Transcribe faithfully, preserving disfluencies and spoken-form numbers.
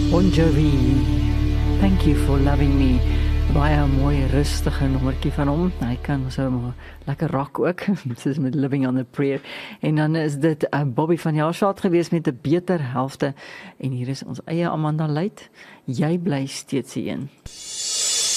Bon Jovi, Thank You for Loving Me. Baie mooi rustige nommertjie van hom. Hy kan so maar lekker rock ook, soos met Living on a Prayer. En dan is dit uh, Bobby van Jaarsveld gewees met 'n beter helfte. En hier is ons eie Amanda Luit. Jy bly steeds die een.